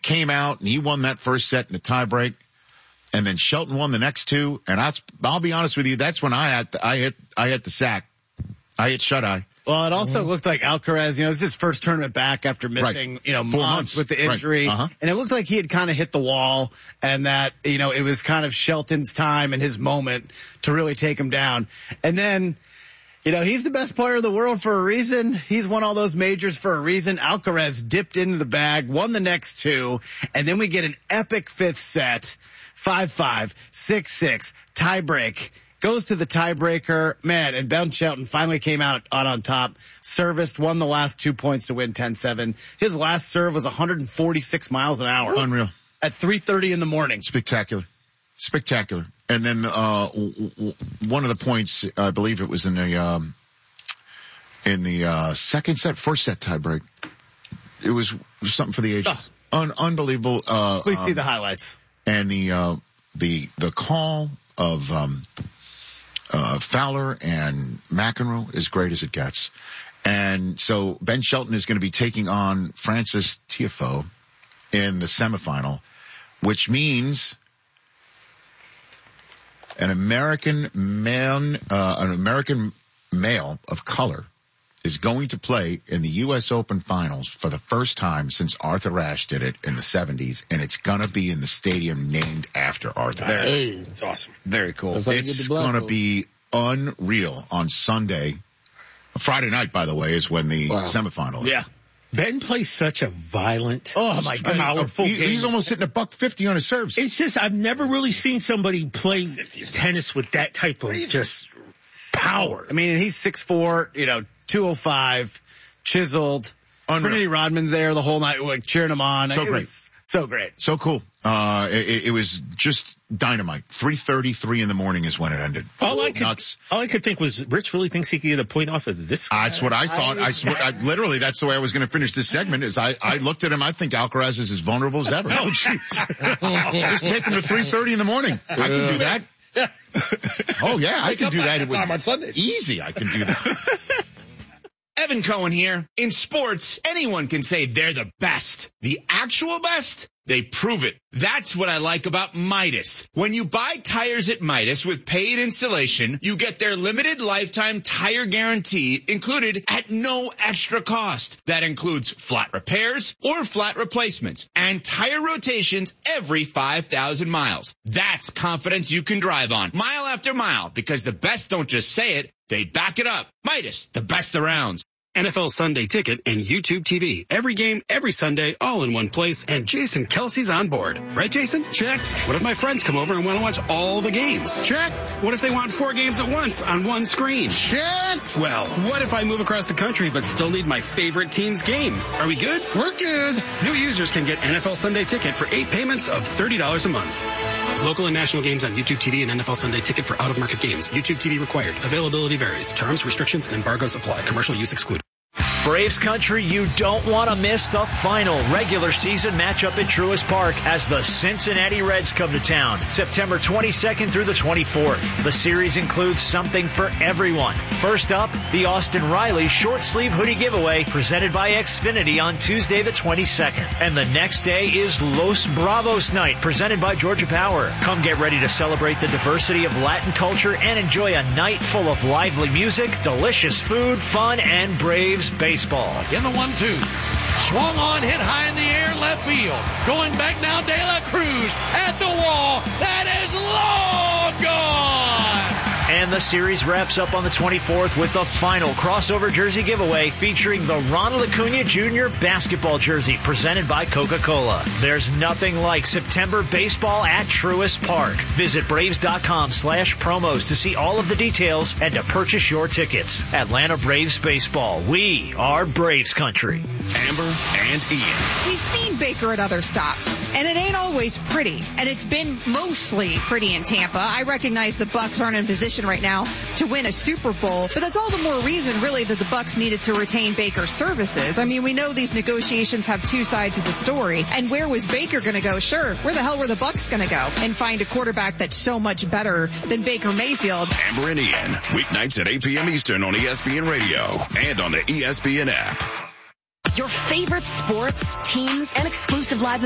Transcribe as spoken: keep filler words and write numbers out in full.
came out and he won that first set in a tiebreak. And then Shelton won the next two. And I, I'll be honest with you, that's when I had, I hit, I hit the sack. I hit shut eye. Well, it also mm-hmm. looked like Alcaraz, you know, this is his first tournament back after missing, right. you know, Four months, months with the injury. Right. Uh-huh. And it looked like he had kind of hit the wall and that, you know, it was kind of Shelton's time and his moment to really take him down. And then, you know, he's the best player in the world for a reason. He's won all those majors for a reason. Alcaraz dipped into the bag, won the next two, and then we get an epic fifth set, five five, six six, tie break. Goes to the tiebreaker, man, and Ben Shelton finally came out on, on top, serviced, won the last two points to win ten seven. His last serve was one hundred forty-six miles an hour. Unreal. At three thirty in the morning. Spectacular. Spectacular. And then, uh, w- w- one of the points, I believe it was in the, um, in the, uh, second set, first set tiebreak. It was something for the ages. Oh. Un- unbelievable. Uh, Please see um, the highlights. And the, uh, the, the call of, um, Uh, Fowler and McEnroe is great as it gets. And so Ben Shelton is going to be taking on Francis Tiafoe in the semifinal, which means an American man, uh, an American male of color is going to play in the U S Open finals for the first time since Arthur Ashe did it in the seventies, and it's going to be in the stadium named after Arthur Ashe. Hey, that's awesome. Very cool. Like it's going to be unreal on Sunday. Friday night, by the way, is when the wow. semifinal is. Yeah. Ben plays such a violent, oh my God, powerful he, game. He's almost hitting a buck fifty on his serves. It's just, I've never really seen somebody play tennis with that type of just power. I mean, he's six four, you know, two oh five, chiseled. Unreal. Trinity Rodman's there the whole night, like, cheering him on. So it great. So great. So cool. Uh, it, it was just dynamite. three thirty-three in the morning is when it ended. All I, could, Nuts. all I could think was, Rich really thinks he could get a point off of this. Uh, that's what I thought. I, I, I literally, that's the way I was going to finish this segment. Is I, I looked at him. I think Alcaraz is as vulnerable as ever. Oh, jeez. Just take him to three thirty in the morning. I can do that. Oh yeah, I can do that. It time on Sundays. Easy, I can do that. Evan Cohen here. In sports, anyone can say they're the best. The actual best? They prove it. That's what I like about Midas. When you buy tires at Midas with paid installation, you get their limited lifetime tire guarantee included at no extra cost. That includes flat repairs or flat replacements and tire rotations every five thousand miles. That's confidence you can drive on mile after mile, because the best don't just say it, they back it up. Midas, the best around. N F L Sunday Ticket and YouTube T V. Every game, every Sunday, all in one place, and Jason Kelsey's on board. Right, Jason? Check. What if my friends come over and want to watch all the games? Check. What if they want four games at once on one screen? Check. Well, what if I move across the country but still need my favorite team's game? Are we good? We're good. New users can get N F L Sunday Ticket for eight payments of thirty dollars a month. Local and national games on YouTube T V and N F L Sunday Ticket for out-of-market games. YouTube T V required. Availability varies. Terms, restrictions, and embargoes apply. Commercial use excluded. Braves country, you don't want to miss the final regular season matchup at Truist Park as the Cincinnati Reds come to town September twenty-second through the twenty-fourth. The series includes something for everyone. First up, the Austin Riley short sleeve hoodie giveaway presented by Xfinity on Tuesday the twenty-second. And the next day is Los Bravos night presented by Georgia Power. Come get ready to celebrate the diversity of Latin culture and enjoy a night full of lively music, delicious food, fun, and Braves baseball. In the one two. Swung on, hit high in the air, left field. Going back now, De La Cruz at the wall. That is long gone. And the series wraps up on the twenty-fourth with the final crossover jersey giveaway featuring the Ronald Acuna Junior basketball jersey presented by Coca-Cola. There's nothing like September baseball at Truist Park. Visit Braves.com slash promos to see all of the details and to purchase your tickets. Atlanta Braves baseball. We are Braves country. Amber and Ian. We've seen Baker at other stops, and it ain't always pretty. And it's been mostly pretty in Tampa. I recognize the Bucks aren't in position right now to win a Super Bowl, but that's all the more reason really that the Bucks needed to retain Baker's services. I mean, we know these negotiations have two sides of the story, and where was Baker going to go? Sure, where the hell were the Bucks going to go and find a quarterback that's so much better than Baker Mayfield? Amber and Ian, weeknights at eight p.m. Eastern on E S P N Radio and on the E S P N app. Your favorite sports, teams, and exclusive live